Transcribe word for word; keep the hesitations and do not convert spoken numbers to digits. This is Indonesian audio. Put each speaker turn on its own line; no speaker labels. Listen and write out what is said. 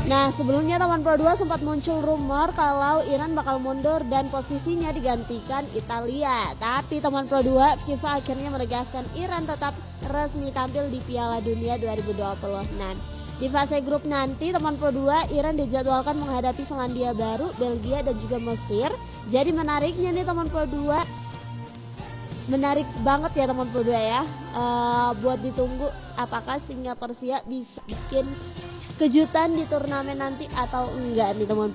Nah, sebelumnya teman Pro dua sempat muncul rumor kalau Iran bakal mundur dan posisinya digantikan Italia. Tapi teman Pro dua, FIFA akhirnya menegaskan Iran tetap resmi tampil di Piala Dunia dua ribu dua puluh enam. Di fase grup nanti teman Pro dua, Iran dijadwalkan menghadapi Selandia Baru, Belgia dan juga Mesir. Jadi menariknya nih teman Pro dua, menarik banget ya teman Pro dua ya. Uh, buat ditunggu apakah singa Persia bisa bikin kejutan di turnamen nanti atau enggak nih teman